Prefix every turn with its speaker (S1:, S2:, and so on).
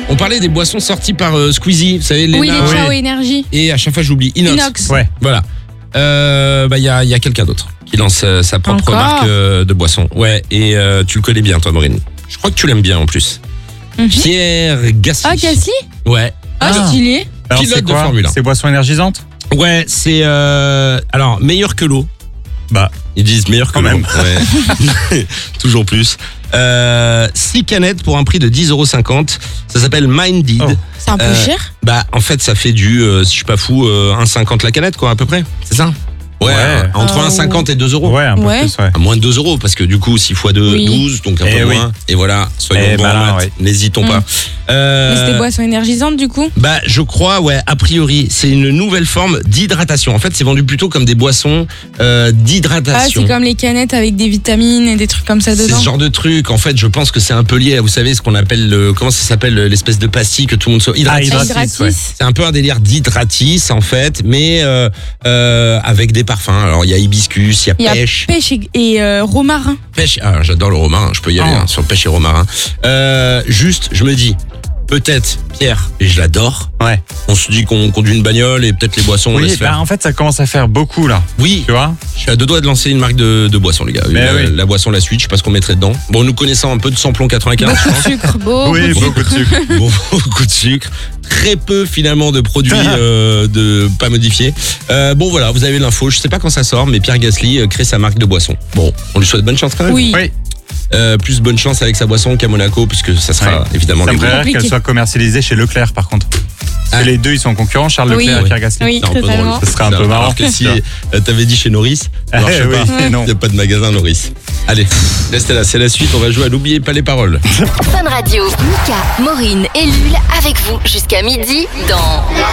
S1: On parlait des boissons sorties par Squeezie, vous savez,
S2: Oui,
S1: Léna,
S2: les Ciao Énergie.
S1: et à chaque fois j'oublie Inox.
S3: Ouais.
S1: Voilà. Il y a quelqu'un d'autre qui lance sa propre
S2: Encore
S1: marque de boisson. Ouais, et tu le connais bien, toi, Maureen. Je crois que tu l'aimes bien en plus. Pierre Gasly.
S2: Ah, Gasly.
S1: Ouais.
S2: Stylé.
S3: Alors,
S1: Pilote
S3: c'est
S1: de
S3: quoi
S1: Formule 1.
S3: C'est boisson énergisante?
S1: Ouais, c'est alors meilleur que l'eau.
S3: Bah,
S1: Ils disent meilleur que
S3: Quand
S1: l'eau.
S3: même.
S1: Ouais. Toujours plus. 6 canettes pour un prix de 10,50 €. Ça s'appelle Minded.
S3: Oh.
S2: C'est un peu cher.
S1: Bah en fait ça fait du, si je suis pas fou, 1,50 la canette quoi à peu près. C'est ça? Ouais.
S3: Ouais.
S1: Entre 1,50 et 2 €.
S3: ouais, un peu
S2: Ouais.
S3: plus, ouais.
S1: À moins de 2 € parce que du coup 6 x 2,
S2: Oui.
S1: 12, donc un peu
S3: oui.
S1: moins. Et voilà, soyons bons en
S3: malin,
S1: maths,
S3: ouais.
S1: n'hésitons pas.
S2: Mais c'était boisson énergisante du coup.
S1: Bah je crois, ouais, a priori, c'est une nouvelle forme d'hydratation. En fait, c'est vendu plutôt comme des boissons
S2: Ah,
S1: d'hydratation.
S2: c'est comme les canettes avec des vitamines et des trucs comme ça
S1: C'est
S2: dedans.
S1: ce genre de truc. En fait, je pense que c'est un peu lié à, vous savez, ce qu'on appelle comment ça s'appelle, l'espèce de pastille que tout le monde soit hydratis.
S3: Hydratis,
S2: Hydratis.
S3: ouais.
S1: C'est un peu un délire d'hydratis en fait, mais avec des parfums. Alors il y a hibiscus, il
S2: Il
S1: y
S2: y
S1: a
S2: a
S1: pêche.
S2: pêche et romarin.
S1: Pêche. Ah, j'adore le romarin. Je peux y aller
S3: Oh.
S1: sur pêche et romarin. Juste, je me dis, peut-être Pierre, et je l'adore.
S3: Ouais.
S1: On se dit qu'on conduit une bagnole et peut-être les boissons on
S3: Oui,
S1: laisse faire.
S3: en fait, ça commence à faire beaucoup, là.
S1: Oui,
S3: Tu vois?
S1: je suis à deux doigts de lancer une marque de boisson, les gars.
S3: Mais oui.
S1: La boisson, la suite, je sais pas ce qu'on mettrait dedans. Bon, nous connaissons un peu de samplon 95, je
S2: Beaucoup de
S1: pense.
S2: sucre. Beaucoup
S3: Oui,
S2: de sucre.
S3: beaucoup de sucre.
S1: Beaucoup de sucre, très peu finalement de produits de pas modifiés. Bon voilà, vous avez l'info. Je sais pas quand ça sort, mais Pierre Gasly crée sa marque de boisson. Bon, on lui souhaite bonne chance quand même.
S2: Oui.
S3: Oui.
S1: Plus bonne chance avec sa boisson qu'à Monaco, puisque ça sera
S3: Ouais.
S1: évidemment
S3: Ça
S1: les
S3: me ferait rire
S2: compliqué.
S3: qu'elle soit commercialisée chez Leclerc, par contre. Parce que
S1: Ah.
S3: les deux, ils sont concurrents, Charles
S2: Oui.
S3: Leclerc et Pierre Gasly.
S2: Oui,
S1: C'est un peu
S2: totalement.
S1: drôle.
S3: Ce serait un peu marrant.
S1: Alors que si t'avais dit chez Norris, ça marchait
S3: oui,
S1: pas.
S3: non.
S1: Il n'y a pas de magasin Norris. Allez, restez là, c'est la suite. On va jouer à n'oubliez pas les paroles.
S4: Fun Radio. Mika, Maureen et Lul avec vous jusqu'à midi dans